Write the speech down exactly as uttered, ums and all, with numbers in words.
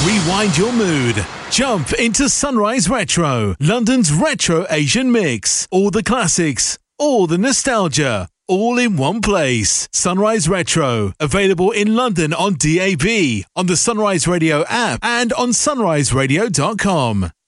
Rewind your mood. Jump into Sunrise Retro, London's retro Asian mix. All the classics, all the nostalgia, all in one place. Sunrise Retro, available in London on D A B, on the Sunrise Radio app and on sunrise radio dot com.